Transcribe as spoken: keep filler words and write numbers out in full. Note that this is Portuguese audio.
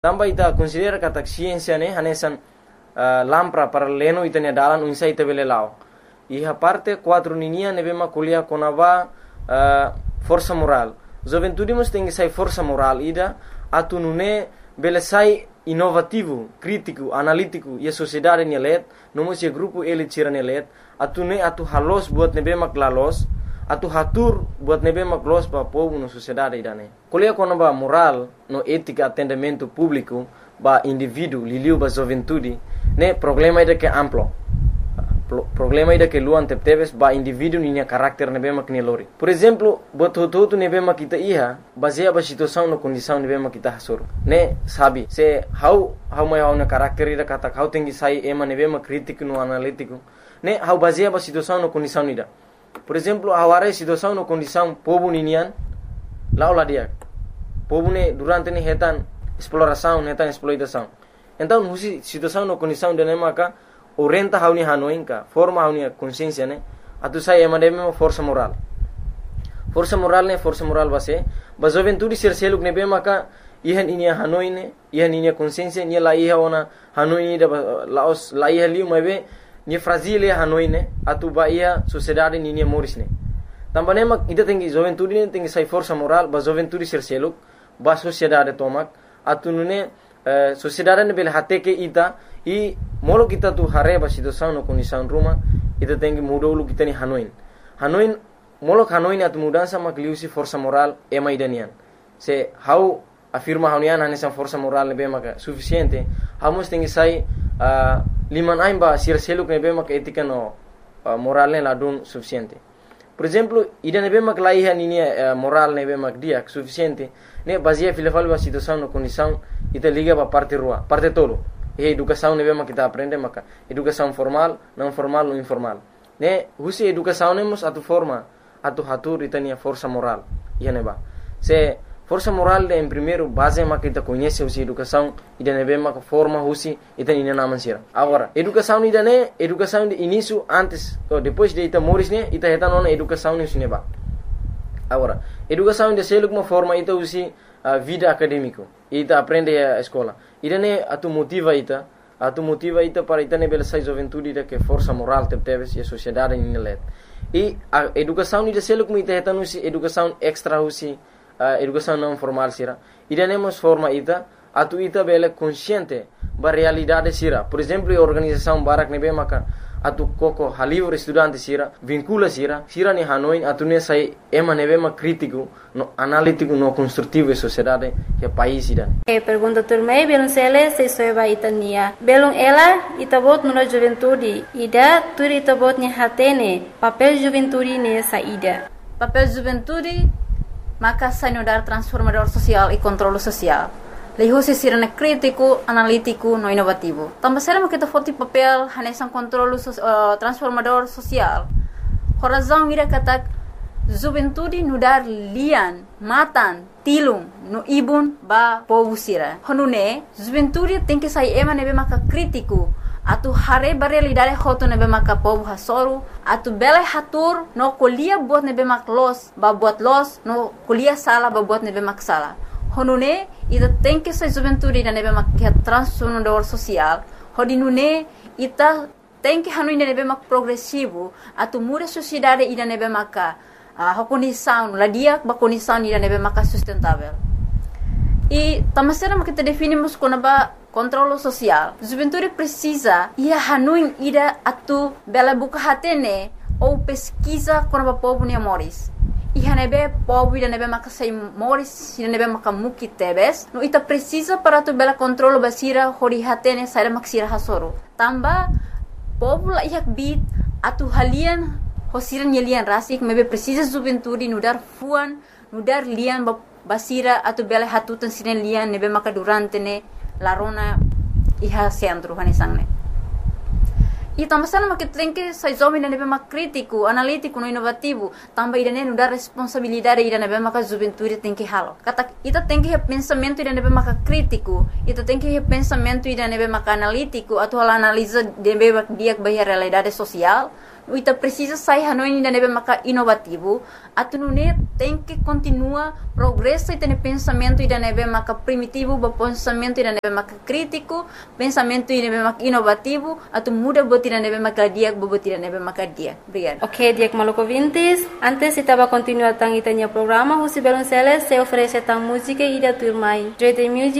Tambah ita considera kata ciência né hanesan uh, lampra para leno ita ne dalan unsa ita bele lao. Iha parte quatro ninia nebe ma kuliah konava uh, força moral. Juventude mus tem que sai força moral ida atu nune bele sai inovativo, crítico, analítico e a sociedade nelet, nomos e grupo ele tira nelet, atu ne atu halos buat nebe mak lalos, atu hatur buat nebe mak los pa povo no sociedade idane. Kuliah konava moral no ética atendimento público ba indivíduo liliu ba juventude, ne problema ida que amplo. Problema ida que luan tepteves ba indivíduo ninya karakter nebe mak nelori. Por exemplo, buat hoto nebe mak kita iha, baseia ba situação no condição nebe mak kita hasur. Ne sabe, se how how mai how na karakter ida kata how tengi sai ema nebe mak crítico no analítico. Ne how baseia ba situação no condição ida. Por exemplo, aware situação no condição povo ninian lau la dia. Povo ne durante ne hetan exploração, hetan exploitação. Então, husi situação no condição de nemaka orienta hauni hanoinka, forma hauni consciência ne, atu sai ema deme força moral. Força moral ne, força moral base, ba juventude ser seluk nebe maka ihan inia hanoine, ihan inia consciência, nia la iha ona hanoine da laos la iha liu mebe, nia fragile hanoine, atu ba iha sociedade ninia moris ne. Tambane mak ida tengi juventude ne tengi sai força moral, ba juventude ser seluk, ba sociedade tomak, atu nune uh, sociedade ne bele hateke ita e molo kita tu hareba situação no condição ruma ita tem que mudar o kita ni hanoin hanoin molo hanoin atu mudança mak liusi força moral é mais danian se how afirma hanian hanesa força moral nebe mak suficiente hamos tem que sai uh, liman aimba sir seluk nebe mak etika no uh, moral ne ladun suficiente. Por exemplo, ida nebe mak laiha ni uh, moral nebe mak dia suficiente ne baseia filefal ba situação no condição ita liga ba parte rua parte tolo. E educação nebe mak kita aprende maka educação formal, não formal ou informal. Ne husi educação nemos atu forma atu hatur itania força moral. Ia neba. Se força moral de em primeiro base mak kita conhece husi educação ida nebe mak forma husi itania naman sira. Agora, educação ida ne educação de início antes ou depois de ita moris ne ita heta nona educação ne neba. Agora, educação de seluk uma forma ita husi a vida acadêmico ita aprende a escola ida ne atu motiva ita atu motiva ita para ita ne bela sai juventude ida que força moral teves e a sociedade ni let e a educação ida selo como ita heta nusi educação extra husi uh, educação não formal sira ida ne mos forma ita atu ita bela consciente ba realidade sira. Por exemplo, a organização barak nebe maka atu koko halivre estudante sira vincula sira sira ni hanoin atu ne sai ema nebe ma crítico no analítico no construtivo e sociedade que país ida. E pergunta turmei belum sele se soeba itania belum ela itabot nuna juventude ida turi itabot ni hatene papel juventude ne saída papel juventude maka sai no dar transformador social e controle social. Leho se sirene crítico, analítico, no inovativo. Tambah será kita foto papel hanesan controle uh, transformador social. Horazão ira kata juventude no dar lian, matan, tilung, no ibun ba povo sira. Honune juventude tem que sair ema nebe maka crítico. Atu hare ba realidade hoto nebe maka povo hasoru. Atu bele hatur no kuliah buat nebe mak los, ba buat los, no kuliah sala ba buat nebe mak sala. Honune ita tem que ser juventude ida nebe mak transformador social. Hodinune ita tem que hanu ida nebe mak progressivo. Atu muda sociedade ida nebe mak uh, condição la dia ba condição ida nebe mak sustentável. E tamasera mak kita definimos como ba controle social. Juventude precisa ia hanu ida atu bela buka hatene ou pesquisa como ba povo ni amoris. Iha nebe povo ida nebe maka sai moris ida nebe maka muki tebes no ita precisa para tu bela controlo basira hori hatene sai maksira hasoro tamba povo la ihak bit atu halian hosiran yelian rasik mebe precisa juventude no dar fuan no dar lian basira atu bela hatutan sinen lian nebe maka durante ne larona iha centro hanesangne. E também sama que tem que sai jovem nebe mak crítico, analítico, no inovativo, também ida não dá responsabilidade ida nebe mak juventude tem que halo. Kata ita tem que pensamento ida nebe mak crítico, ita tem que pensamento ida nebe mak analítico, atau analisa nebe mak dia bahia realidade social, ita precisa sair hanoi ainda nebe maka inovativo, atu nune tem que continua progresso ita ne pensamento ida nebe maka primitivo, ba pensamento ida nebe maka crítico, pensamento ida nebe maka inovativo, atu muda bot ida nebe maka dia, bot ida nebe maka dia. Obrigada. Ok, Diak Maluco Vintes, antes itaba continuar tang itanya programa, Husi Belonceles se oferece tang música ida turmai. Joy the music